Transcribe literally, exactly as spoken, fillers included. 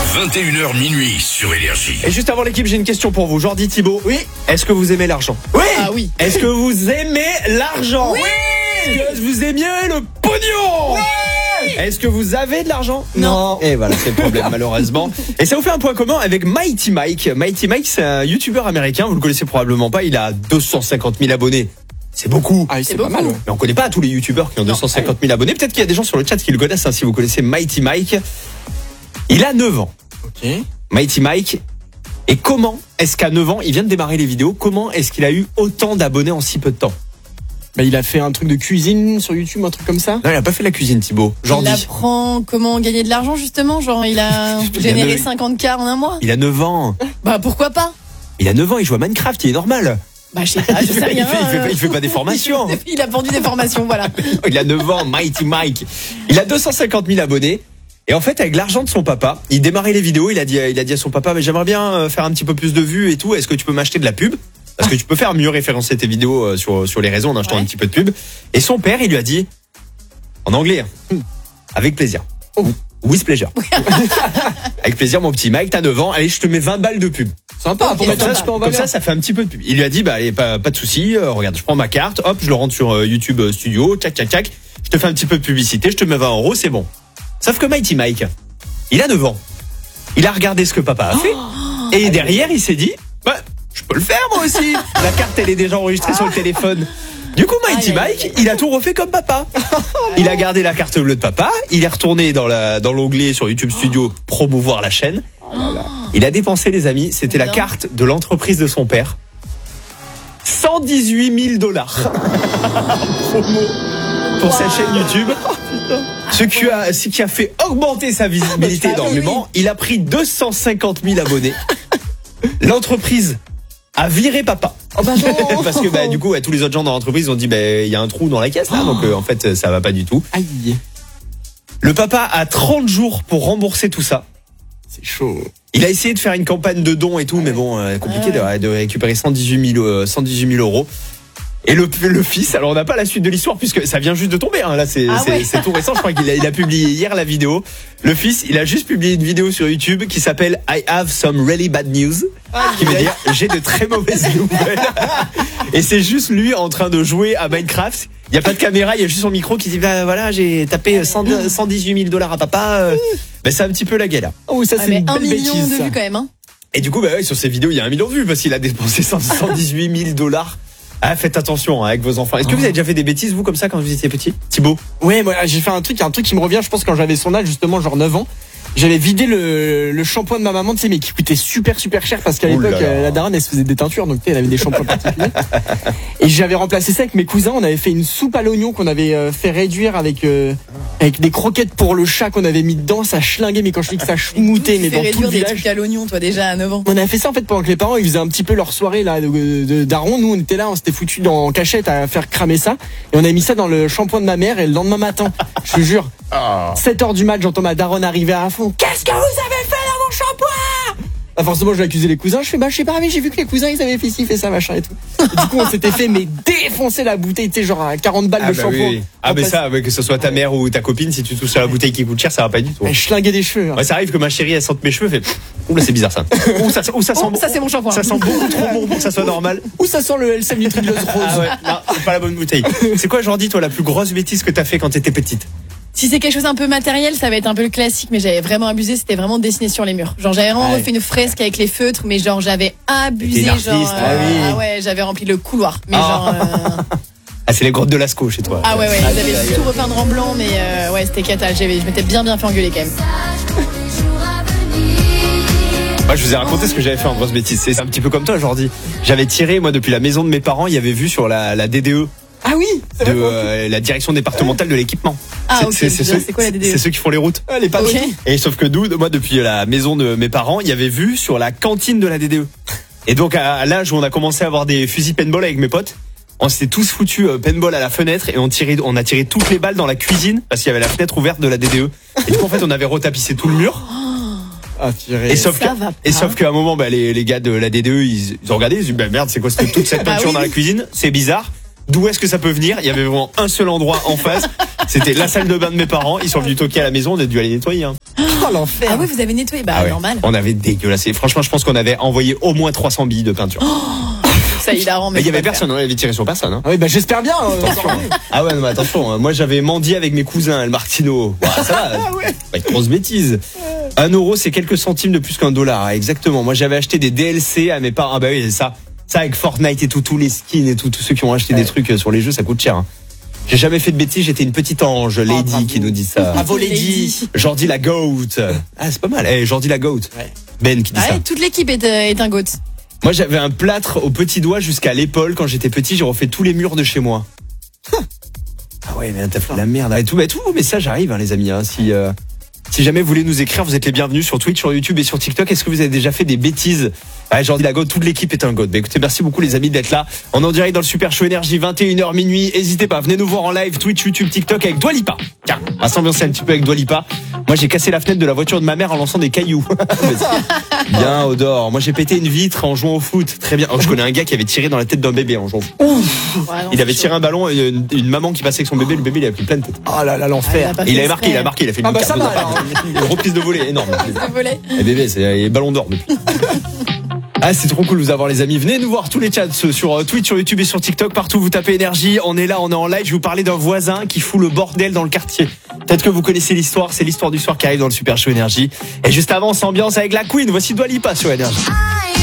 vingt et une heures minuit sur Énergie. Et juste avant l'équipe, j'ai une question pour vous. Jordi, Thibaut. Oui. Est-ce que vous aimez l'argent? Oui. Ah oui. Est-ce que vous aimez l'argent? Oui. Est-ce que vous aimiez le pognon? Oui. Est-ce que vous avez de l'argent? Non. Et voilà, c'est le problème malheureusement. Et ça vous fait un point commun avec Mighty Mike. Mighty Mike, c'est un youtubeur américain. Vous le connaissez probablement pas. Il a deux cent cinquante mille abonnés. C'est beaucoup. Ah, c'est C'est pas beaucoup. mal. Ouais. Mais on connaît pas tous les youtubeurs qui ont deux cent cinquante mille abonnés. Peut-être qu'il y a des gens sur le chat qui le connaissent, hein, si vous connaissez Mighty Mike. Il a neuf ans. Ok. Mighty Mike. Et comment est-ce qu'à neuf ans, il vient de démarrer les vidéos, comment est-ce qu'il a eu autant d'abonnés en si peu de temps? Bah, il a fait un truc de cuisine sur YouTube, un truc comme ça. Non, il a pas fait la cuisine, Thibaut. Il Jordi. apprend comment gagner de l'argent justement, genre il a généré neuf- cinquante K en un mois. Il a neuf ans. Bah pourquoi pas? Il a neuf ans, il joue à Minecraft, il est normal. Bah je sais pas, je sais il, rien. fait, il, fait, euh. il fait pas des formations. Il a vendu des formations, voilà. Il a neuf ans, Mighty Mike. Il a deux cent cinquante mille abonnés. Et en fait, avec l'argent de son papa, il démarrait les vidéos, il a dit, il a dit à son papa, mais j'aimerais bien faire un petit peu plus de vues et tout, est-ce que tu peux m'acheter de la pub? Parce que tu peux faire mieux référencer tes vidéos sur, sur les réseaux en achetant Ouais. un petit peu de pub. Et son père, il lui a dit, en anglais, hein, avec plaisir. Oh. With pleasure. Avec plaisir, mon petit Mike, t'as neuf ans, allez, je te mets vingt balles de pub. Sympa. Ok, Pour mettre Comme un ça, petit peu en comme valeur. ça, ça fait un petit peu de pub. Il lui a dit, bah, allez, pas, pas de souci, euh, regarde, je prends ma carte, hop, je le rentre sur euh, YouTube euh, Studio, tchac, tchac, tchac, je te fais un petit peu de publicité, je te mets vingt euros, c'est bon. Sauf que Mighty Mike, il a neuf ans. Il a regardé ce que papa a fait, et derrière, il s'est dit, bah, je peux le faire, moi aussi. La carte, elle est déjà enregistrée sur le téléphone. Du coup, Mighty Aïe, aïe, Mike, il a tout refait comme papa. Il a gardé la carte bleue de papa, il est retourné dans la, dans l'onglet sur YouTube Studio, promouvoir la chaîne. Il a dépensé, les amis, c'était la Bien. carte de l'entreprise de son père. cent dix-huit mille dollars. Promo pour sa chaîne YouTube. Ce qui a, ce qui a fait augmenter sa visibilité Ah, oui, énormément. Il a pris deux cent cinquante mille abonnés. L'entreprise a viré papa. Oh bah non. Parce que bah, du coup, ouais, tous les autres gens dans l'entreprise ont dit, bah, il y a un trou dans la caisse là, donc euh, en fait, ça va pas du tout. Aïe. Le papa a trente jours pour rembourser tout ça. C'est chaud. Il a essayé de faire une campagne de dons et tout, mais bon, euh, compliqué Ah ouais. de, de récupérer cent dix-huit mille euros. Et le, le fils, alors on n'a pas la suite de l'histoire puisque ça vient juste de tomber. Hein, là, c'est Ah c'est- ouais. c'est tout récent. Je crois qu'il a, il a publié hier la vidéo. Le fils, il a juste publié une vidéo sur YouTube qui s'appelle I have some really bad news, qui veut dire j'ai de très mauvaises nouvelles. Et c'est juste lui en train de jouer à Minecraft. Il y a pas de caméra, il y a juste son micro qui dit bah voilà, j'ai tapé cent dix-huit mille dollars à papa. Euh, ben c'est un petit peu la galère. Oh, ça Ah, c'est mais une un belle million bêtise. de ça. vues quand même, hein. Et du coup, bah ouais, sur ces vidéos, il y a un million de vues parce qu'il a dépensé cent dix-huit mille dollars. Ah, faites attention hein, avec vos enfants. Est-ce que vous avez déjà fait des bêtises, vous, comme ça, quand vous étiez petit? Thibaut? Ouais, moi j'ai fait un truc, un truc qui me revient, je pense quand j'avais son âge, justement, genre neuf ans. J'avais vidé le, le shampoing de ma maman, tu sais, mais qui coûtait super super cher parce qu'à Ouh là l'époque, là. euh, la daronne elle se faisait des teintures, donc tu sais, elle avait des shampoings particuliers. Et j'avais remplacé ça avec mes cousins, on avait fait une soupe à l'oignon qu'on avait euh, fait réduire avec euh, avec des croquettes pour le chat qu'on avait mis dedans, ça schlinguait, mais quand je dis que ça schmoutait, mais Tu fais dans tout le réduire des village. trucs à l'oignon, toi déjà à neuf ans. On avait fait ça en fait pendant que les parents ils faisaient un petit peu leur soirée là de, de daron. Nous on était là, on s'était foutu dans en cachette à faire cramer ça et on a mis ça dans le shampoing de ma mère et le lendemain matin, je te jure, sept heures du mat, j'entends ma daronne arriver à fond. Qu'est-ce que vous avez fait dans mon shampoing? Bah forcément je vais accuser les cousins, je fais bah je sais pas mais j'ai vu que les cousins ils avaient fait ci, fait ça machin et tout. Et du coup on s'était fait mais défoncer la bouteille, tu sais genre à quarante balles Ah, le bah shampoing. oui. Ah, mais ça, ouais, que ce soit ta mère ou ta copine, si tu touches à la bouteille qui coûte cher, ça va pas du tout. Elle schlinguait des cheveux. Hein. Ouais, ça arrive que ma chérie, elle sente mes cheveux, fait. Ouh là, c'est bizarre ça. Ouh, ça, ouh, ça sent Oh, ça, c'est mon shampoing. Ça sent beaucoup trop bon pour que ça soit normal. Ou ça sent le L C M nitrulose rose. Ah ouais, non, c'est pas la bonne bouteille. C'est quoi, Jordi, toi, la plus grosse bêtise que t'as fait quand t'étais petite? Si c'est quelque chose un peu matériel, ça va être un peu le classique, mais j'avais vraiment abusé, c'était vraiment dessiné sur les murs. Genre j'avais vraiment Ouais. refait une fresque avec les feutres, mais genre j'avais abusé, T'es une genre artiste, euh, ah oui. ah ouais, j'avais rempli le couloir. Mais Ah. genre euh, Ah, c'est les grottes de Lascaux chez toi. ah ouais ouais, j'avais tout repeindre en blanc, mais euh, ouais c'était cata. J'avais, je m'étais bien bien fait engueuler quand même. Moi, je vous ai raconté ce que j'avais fait en grosse bêtise. C'est un petit peu comme toi, Jordi. J'avais tiré, moi, depuis la maison de mes parents, il y avait vu sur la, la D D E. Ah oui, c'est De vrai. euh, la direction départementale de l'équipement. Ah, C'est- ok, c'est c'est bien, ceux, c'est quoi la D D E? c'est ceux qui font les routes. Ah, les pas Ok. Et sauf que nous, moi, depuis la maison de mes parents, il y avait vu sur la cantine de la D D E. Et donc, à, à l'âge où on a commencé à avoir des fusils paintball avec mes potes, on s'était tous foutus euh, paintball à la fenêtre et on tirait, on a tiré toutes les balles dans la cuisine parce qu'il y avait la fenêtre ouverte de la D D E. Et du coup, en fait, on avait retapissé tout le mur. Ah, tiré. Et sauf ça que, va et pas. sauf qu'à un moment, bah, les, les gars de la D D E, ils, ils ont regardé, ils ont dit, bah, merde, c'est quoi cette- toute cette Bah peinture oui. dans la cuisine? C'est bizarre. d'où est-ce que ça peut venir. Il y avait vraiment un seul endroit en face. C'était la salle de bain de mes parents. Ils sont venus toquer à la maison. On a dû aller nettoyer. Hein. Oh l'enfer. Ah oui, vous avez nettoyé. Bah, Ah ouais. normal. On avait dégueulassé. Franchement, je pense qu'on avait envoyé au moins trois cents billes de peinture. Ça, il a rendu. Mais il y avait personne. On avait tiré sur personne. Hein. Ah oui, bah j'espère bien. euh, Ah ouais, non, mais attention. hein. Moi, j'avais mendié avec mes cousins, El Martino. Bah, ça va. Ah ouais. Pas une grosse bêtise. Un euro, c'est quelques centimes de plus qu'un dollar. hein, Exactement. Moi, j'avais acheté des D L C à mes parents. Ah bah oui, c'est ça. Ça avec Fortnite et tout, tous les skins et tout, tous ceux qui ont acheté Ouais. des trucs sur les jeux, ça coûte cher. hein. J'ai jamais fait de bêtises. J'étais une petite ange, Lady, bravo. qui nous dit ça. Bravo Lady. Lady. Jordi la goat. Ah, c'est pas mal. Eh, Jordi la goat. Ouais. Ben qui dit Ah ça. ouais, toute l'équipe est, euh, est un goat. Moi, j'avais un plâtre au petit doigt jusqu'à l'épaule quand j'étais petit. J'ai refait tous les murs de chez moi. Ah ouais, mais t'as fait de la merde. Et tout, bah, tous vos messages arrivent, hein, les amis. Hein, si, euh, si jamais vous voulez nous écrire, vous êtes les bienvenus sur Twitch, sur YouTube et sur TikTok. Est-ce que vous avez déjà fait des bêtises? Ouais, Jordi la goat, toute l'équipe est un goat. Bah, écoutez, merci beaucoup les amis d'être là. On est en direct dans le Super Show Énergie, vingt et une heures minuit. N'hésitez pas, venez nous voir en live, Twitch, YouTube, TikTok avec Dua Lipa. Tiens, on va s'ambiancer un petit peu avec Dua Lipa. Moi, j'ai cassé la fenêtre de la voiture de ma mère en lançant des cailloux. Vas-y. Bien, Odor. Moi, j'ai pété une vitre en jouant au foot. Très bien. Oh, je connais un gars qui avait tiré dans la tête d'un bébé en jouant au foot. Ouais, non, Il avait c'est tiré un ballon et une, une maman qui passait avec son bébé. Le bébé, il a pris plein de tête. Oh là là, chaud. l'enfer. Ah, Et il avait fait marqué, il a exprès. marqué, il a fait une Ah bah ça carte va, de alors. Une reprise de volée énorme. Ça volait. Les bébés, c'est les ballons d'or depuis. Ah, c'est trop cool de vous avoir les amis. Venez nous voir tous les chats sur Twitch, sur YouTube et sur TikTok. Partout, vous tapez énergie. On est là, on est en live. Je vais vous parler d'un voisin qui fout le bordel dans le quartier. Peut-être que vous connaissez l'histoire. C'est l'histoire du soir qui arrive dans le Super Show Énergie. Et juste avant, on s'ambiance avec la Queen. Voici Dua Lipa sur Énergie.